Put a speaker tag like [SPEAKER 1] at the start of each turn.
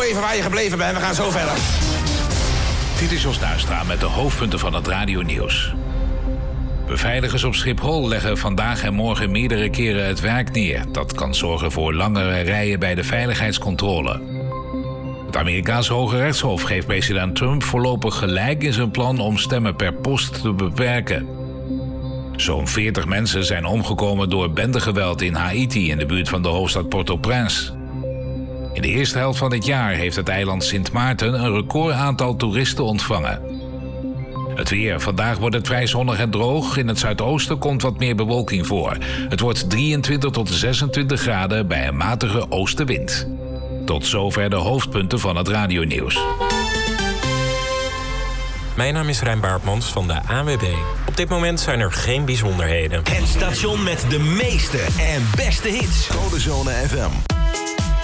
[SPEAKER 1] even waar je gebleven bent. We gaan zo verder.
[SPEAKER 2] Dit is Jos Duistra met de hoofdpunten van het radionieuws. Beveiligers op Schiphol leggen vandaag en morgen meerdere keren het werk neer. Dat kan zorgen voor langere rijen bij de veiligheidscontrole. Het Amerikaanse Hoge Rechtshof geeft president Trump voorlopig gelijk in zijn plan om stemmen per post te beperken. Zo'n 40 mensen zijn omgekomen door bendegeweld in Haiti in de buurt van de hoofdstad Port-au-Prince. In de eerste helft van dit jaar heeft het eiland Sint Maarten een recordaantal toeristen ontvangen. Het weer. Vandaag wordt het vrij zonnig en droog. In het zuidoosten komt wat meer bewolking voor. Het wordt 23 tot 26 graden bij een matige oostenwind. Tot zover de hoofdpunten van het radionieuws.
[SPEAKER 3] Mijn naam is Rijn Baartmans van de ANWB. Op dit moment zijn er geen bijzonderheden.
[SPEAKER 4] Het station met de meeste en beste hits.
[SPEAKER 5] Codezone FM.